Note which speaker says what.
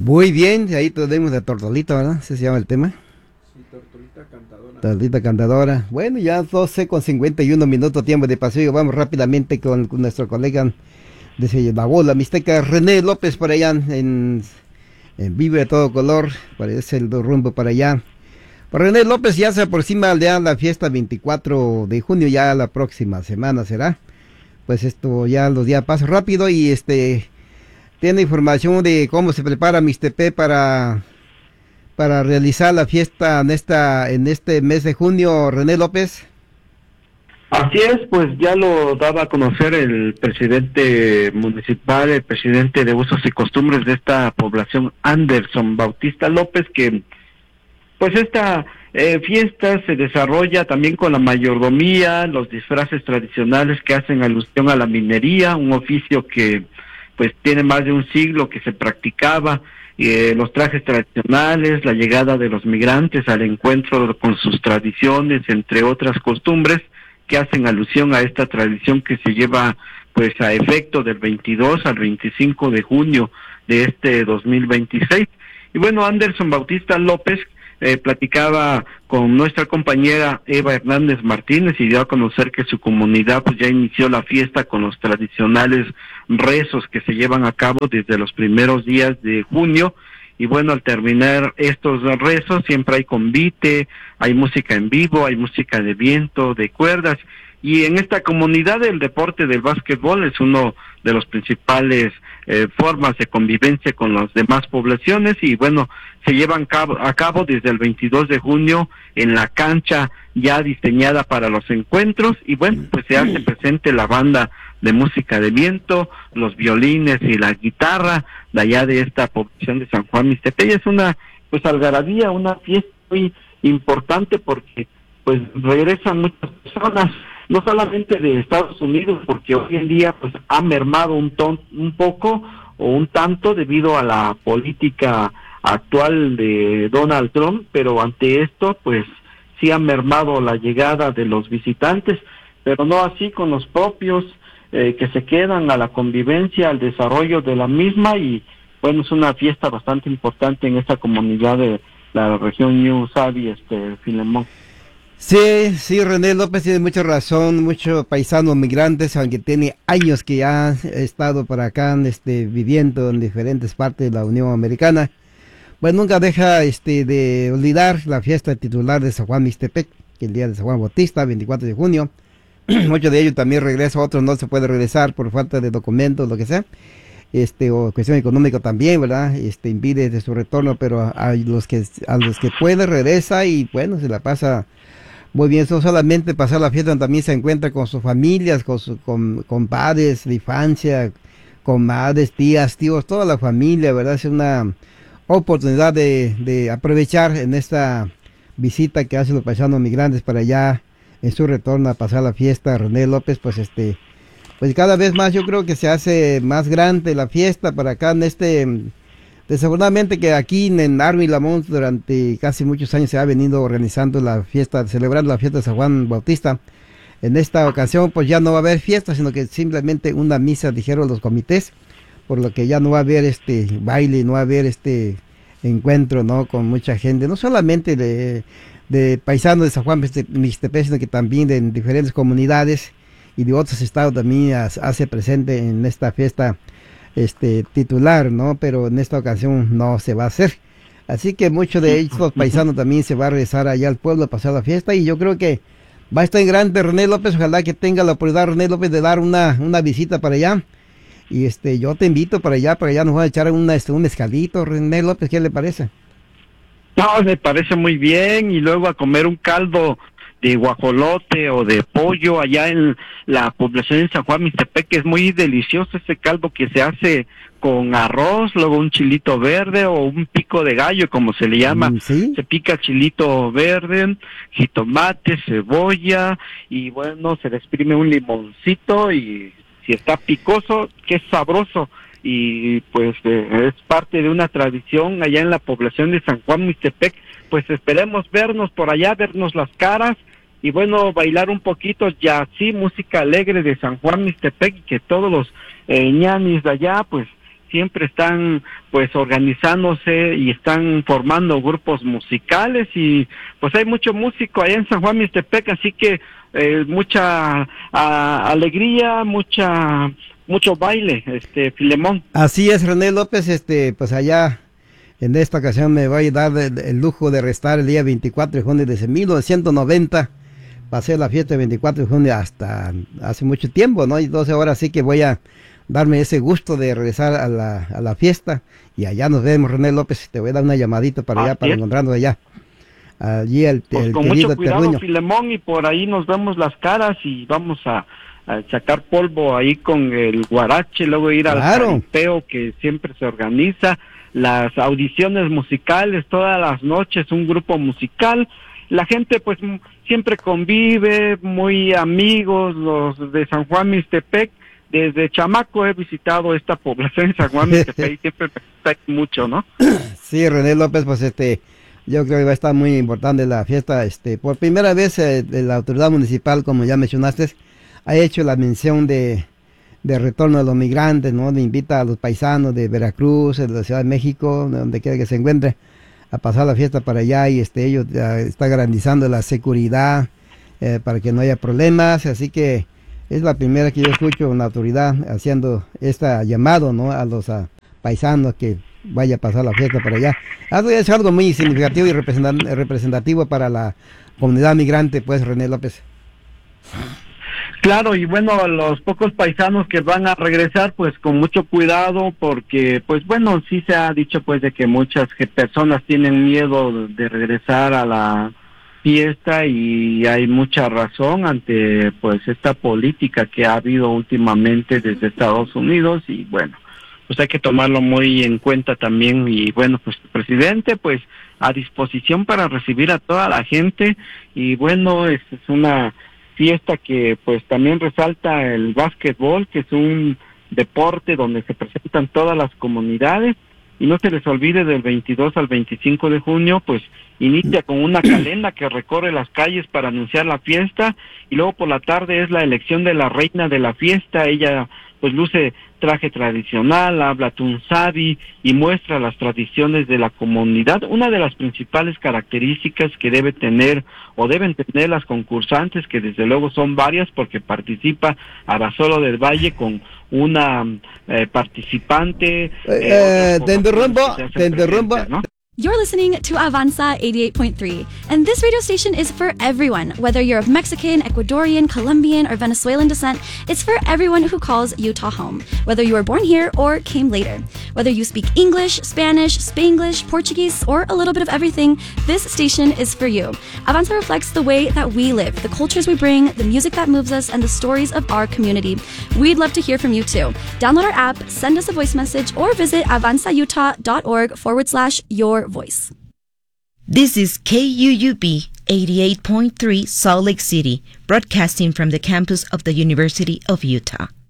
Speaker 1: Muy bien, ahí tenemos la tortolita, ¿verdad? Ese se llama el tema.
Speaker 2: Sí, Tortolita Cantadora.
Speaker 1: Tortolita cantadora. Bueno, ya 12 con 51 minutos tiempo de paseo. Vamos rápidamente con nuestro colega de la bola mixteca, René López, por allá en Vive a todo color. Parece el rumbo para allá. Por René López ya se aproxima ya la fiesta 24 de junio, ya la próxima semana será. Pues esto ya los días pasan rápido y tiene información de cómo se prepara Mixtepec para realizar la fiesta en este mes de junio, René López.
Speaker 3: Así es, pues ya lo daba a conocer el presidente municipal, el presidente de usos y costumbres de esta población, Anderson Bautista López, que pues esta fiesta se desarrolla también con la mayordomía, los disfraces tradicionales que hacen alusión a la minería, un oficio que pues tiene más de un siglo que se practicaba, los trajes tradicionales, la llegada de los migrantes al encuentro con sus tradiciones, entre otras costumbres que hacen alusión a esta tradición que se lleva pues a efecto del 22 al 25 de junio de este 2026. Y bueno, Anderson Bautista López platicaba con nuestra compañera Eva Hernández Martínez y dio a conocer que su comunidad pues ya inició la fiesta con los tradicionales rezos que se llevan a cabo desde los primeros días de junio. Y bueno, al terminar estos rezos siempre hay convite, hay música en vivo, hay música de viento, de cuerdas. Y en esta comunidad el deporte del básquetbol es uno de los principales formas de convivencia con las demás poblaciones y bueno, se llevan a cabo desde el 22 de junio en la cancha ya diseñada para los encuentros y bueno, pues se hace presente la banda de música de viento, los violines y la guitarra de allá de esta población de San Juan Mixtepec. Es una pues algarabía, una fiesta muy importante porque pues regresan muchas personas, no solamente de Estados Unidos, porque hoy en día pues ha mermado un poco o un tanto debido a la política actual de Donald Trump, pero ante esto pues sí ha mermado la llegada de los visitantes, pero no así con los propios que se quedan a la convivencia, al desarrollo de la misma y bueno, es una fiesta bastante importante en esta comunidad de la región New Sabi, Filemón.
Speaker 1: Sí, sí, René López tiene mucha razón, muchos paisanos migrantes, aunque tiene años que ya ha estado por acá, viviendo en diferentes partes de la Unión Americana, pues nunca deja de olvidar la fiesta titular de San Juan Mixtepec, que el día de San Juan Bautista, 24 de junio. Muchos de ellos también regresan, otros no se puede regresar por falta de documentos, lo que sea, o cuestión económica también, ¿verdad? Impide de su retorno, pero a los que puede regresa y bueno, se la pasa muy bien. No solamente pasar la fiesta, también se encuentra con sus familias, con padres de infancia, con madres, tías, tíos, toda la familia, ¿verdad? Es una oportunidad de aprovechar en esta visita que hacen los paisanos migrantes para allá en su retorno a pasar la fiesta. René López, pues pues cada vez más yo creo que se hace más grande la fiesta para acá desafortunadamente que aquí en Army Lamont durante casi muchos años se ha venido organizando la fiesta, celebrando la fiesta de San Juan Bautista. En esta ocasión pues ya no va a haber fiesta, sino que simplemente una misa, dijeron los comités, por lo que ya no va a haber baile, no va a haber encuentro, ¿no? Con mucha gente, no solamente de paisanos de San Juan Mixtepec, sino que también de diferentes comunidades y de otros estados también hace presente en esta fiesta titular, ¿no? Pero en esta ocasión no se va a hacer. Así que muchos de ellos, los paisanos, también se va a regresar allá al pueblo a pasar la fiesta y yo creo que va a estar en grande René López. Ojalá que tenga la oportunidad René López de dar una visita para allá y yo te invito para allá nos va a echar un mezcalito. René López, ¿qué le parece?
Speaker 3: No, me parece muy bien y luego a comer un caldo de guajolote o de pollo allá en la población de San Juan Mixtepec, que es muy delicioso ese caldo que se hace con arroz, luego un chilito verde o un pico de gallo, como se le llama.
Speaker 1: ¿Sí?
Speaker 3: Se pica chilito verde, jitomate, cebolla y bueno, se le exprime un limoncito y si está picoso, qué sabroso. Y pues es parte de una tradición allá en la población de San Juan Mixtepec. Pues esperemos vernos por allá, vernos las caras y bueno, bailar un poquito ya sí, música alegre de San Juan Mixtepec y que todos los ñanis de allá pues siempre están pues organizándose y están formando grupos musicales, y pues hay mucho músico allá en San Juan Mixtepec, así que mucha alegría, mucho baile, Filemón.
Speaker 1: Así es, René López, pues allá en esta ocasión me voy a dar el lujo de restar el día 24 de junio desde 1990. Pasé la fiesta del 24 de junio hasta hace mucho tiempo, ¿no? Y 12 horas, sí que voy a darme ese gusto de regresar a la fiesta. Y allá nos vemos, René López. Te voy a dar una llamadita para allá, para encontrarnos allá. Allí
Speaker 3: pues
Speaker 1: el
Speaker 3: con
Speaker 1: querido
Speaker 3: mucho cuidado,
Speaker 1: Terruño.
Speaker 3: Filemón, y por ahí nos vemos las caras y vamos a sacar polvo ahí con el guarache, luego ir al jaripeo que siempre se organiza, las audiciones musicales todas las noches, un grupo musical. La gente pues siempre convive, muy amigos, los de San Juan Mixtepec. Desde chamaco he visitado esta población de San Juan Mixtepec y siempre me gusta mucho, ¿no?
Speaker 1: Sí, René López, pues yo creo que va a estar muy importante la fiesta. Por primera vez la autoridad municipal, como ya mencionaste, ha hecho la mención de retorno de los migrantes, ¿no? Le invita a los paisanos de Veracruz, de la Ciudad de México, de donde quiera que se encuentre, a pasar la fiesta para allá, y ellos están garantizando la seguridad para que no haya problemas. Así que es la primera que yo escucho una autoridad haciendo este llamado, ¿no? A los paisanos que vaya a pasar la fiesta para allá. Eso es algo muy significativo y representativo para la comunidad migrante, pues, René López.
Speaker 3: Claro, y bueno, los pocos paisanos que van a regresar, pues con mucho cuidado, porque pues bueno, sí se ha dicho pues de que muchas personas tienen miedo de regresar a la fiesta, y hay mucha razón ante pues esta política que ha habido últimamente desde Estados Unidos, y bueno, pues hay que tomarlo muy en cuenta también. Y bueno, pues el presidente pues a disposición para recibir a toda la gente, y bueno, es una fiesta que pues también resalta el básquetbol, que es un deporte donde se presentan todas las comunidades. Y no se les olvide, del 22 al 25 de junio, pues inicia con una calenda que recorre las calles para anunciar la fiesta, y luego por la tarde es la elección de la reina de la fiesta. Ella pues luce traje tradicional, habla tunsavi y muestra las tradiciones de la comunidad. Una de las principales características que deben tener las concursantes, que desde luego son varias, porque participa Abasolo del Valle con una participante.
Speaker 1: Te interrumpo.
Speaker 3: ¿no?
Speaker 4: You're listening to Avanza 88.3, and this radio station is for everyone. Whether you're of Mexican, Ecuadorian, Colombian, or Venezuelan descent, it's for everyone who calls Utah home, whether you were born here or came later. Whether you speak English, Spanish, Spanglish, Portuguese, or a little bit of everything, this station is for you. Avanza reflects the way that we live, the cultures we bring, the music that moves us, and the stories of our community. We'd love to hear from you too. Download our app, send us a voice message, or visit avanzautah.org/your voice.
Speaker 5: This is KUUB 88.3 Salt Lake City, broadcasting from the campus of the University of Utah.